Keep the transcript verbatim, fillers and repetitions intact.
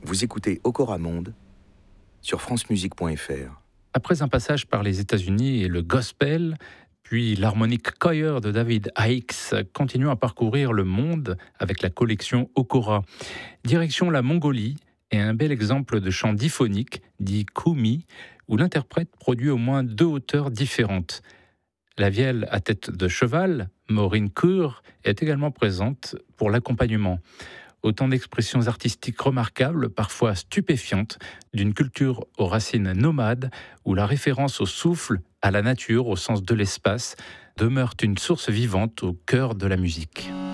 Vous écoutez Okora Monde sur francemusique point f r. Après un passage par les États-Unis et le gospel, puis l'harmonic choir de David Hicks, continuons à parcourir le monde avec la collection Okora. Direction la Mongolie et un bel exemple de chant diphonique, dit Kumi, où l'interprète produit au moins deux hauteurs différentes. La vielle à tête de cheval, Maureen Kur, est également présente pour l'accompagnement. Autant d'expressions artistiques remarquables, parfois stupéfiantes, d'une culture aux racines nomades, où la référence au souffle, à la nature, au sens de l'espace, demeure une source vivante au cœur de la musique.